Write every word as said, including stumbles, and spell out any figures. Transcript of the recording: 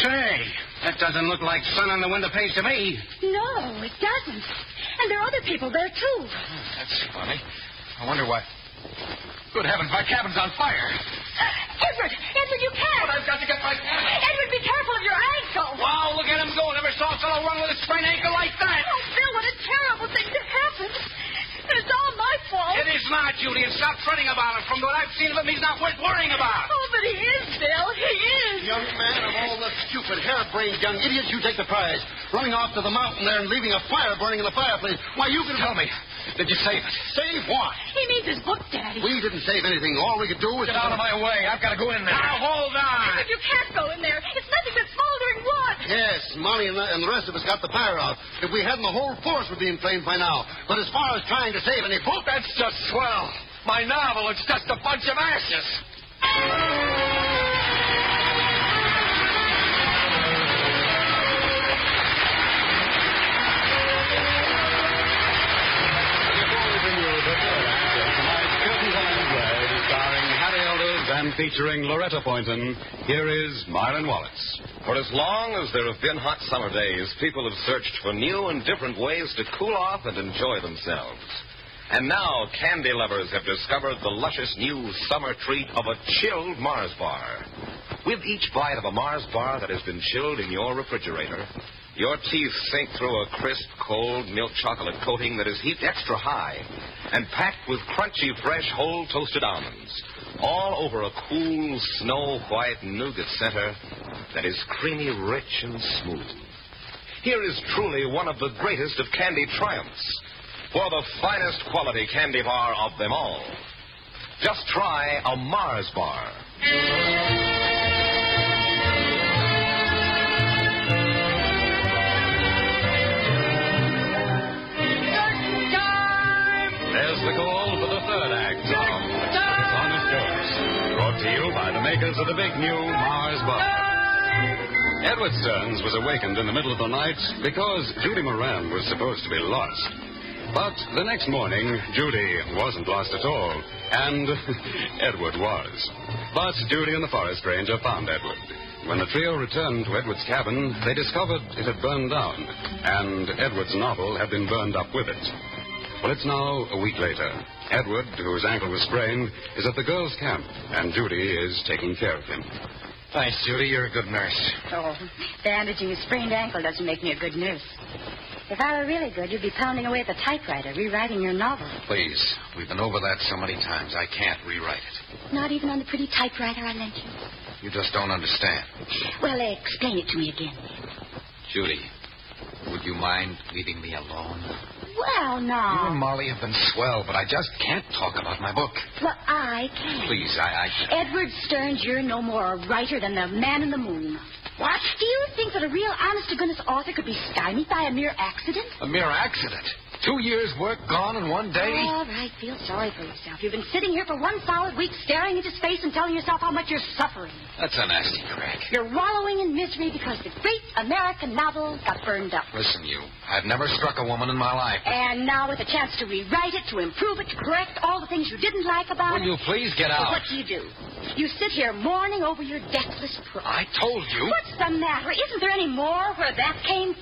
Say, that doesn't look like sun on the window page to me. No, it doesn't. And there are other people there, too. Oh, that's funny. I wonder why. Good heavens, my cabin's on fire. Uh, Edward! Edward, you can't! But I've got to get my cabin. Edward, be careful of your ankle! Wow, look at him go. Never saw a fellow run with a sprained ankle like that. Oh, Bill, what a terrible thing to happen. It's all my fault. It is not, Judy, and stop fretting about him. From what I've seen of him, he's not worth worrying about. Oh, but he is, Bill. He is. Young man, of all the stupid, hair-brained young idiots, you take the prize. Running off to the mountain there and leaving a fire burning in the fireplace. Why, you could Tell me, did you save it? Save what? He means his book, Daddy. We didn't save anything. All we could do was... Get out of my way. I've got to go in there. Now, hold on. Edward, you can't go in there. It's nothing but smoldering wood. Yes, Molly and the, and the rest of us got the fire out. If we hadn't, the whole force would be in flames by now. But as far as trying to save any book... That's just swell. My novel, it's just a bunch of ashes. Starring Harry Elders and featuring Loretta Poynton, here is Myron Wallace. For as long as there have been hot summer days, people have searched for new and different ways to cool off and enjoy themselves. And now candy lovers have discovered the luscious new summer treat of a chilled Mars bar. With each bite of a Mars bar that has been chilled in your refrigerator, your teeth sink through a crisp, cold milk chocolate coating that is heaped extra high and packed with crunchy, fresh, whole toasted almonds, all over a cool, snow-white nougat center that is creamy, rich, and smooth. Here is truly one of the greatest of candy triumphs, for the finest quality candy bar of them all. Just try a Mars bar. There's the call for the third act of Honest Jokes, brought to you by the makers of the big new Mars bar. Edward Stearns was awakened in the middle of the night because Judy Moran was supposed to be lost. But the next morning, Judy wasn't lost at all, and Edward was. But Judy and the forest ranger found Edward. When the trio returned to Edward's cabin, they discovered it had burned down, and Edward's novel had been burned up with it. Well, it's now a week later. Edward, whose ankle was sprained, is at the girls' camp, and Judy is taking care of him. Thanks, Judy. You're a good nurse. Oh, bandaging a sprained ankle doesn't make me a good nurse. If I were really good, you'd be pounding away at the typewriter, rewriting your novel. Please. We've been over that so many times. I can't rewrite it. Not even on the pretty typewriter I lent you? You just don't understand. Well, explain it to me again. Judy, would you mind leaving me alone? Well, You now. and Molly have been swell, but I just can't talk about my book. Well, I can. Please, I... I... Edward Stearns, you're no more a writer than the man in the moon. What? Do you think that a real honest-to-goodness author could be stymied by a mere accident? A mere accident. Two years' work gone in one day? All right, feel sorry for yourself. You've been sitting here for one solid week staring at his face and telling yourself how much you're suffering. That's a nasty crack. You're wallowing in misery because the great American novel got burned up. Listen, you. I've never struck a woman in my life. And now with a chance to rewrite it, to improve it, to correct all the things you didn't like about Will it... you please get Well, out? what do you do? You sit here mourning over your deathless prose. I told you. What's the matter? Isn't there any more where that came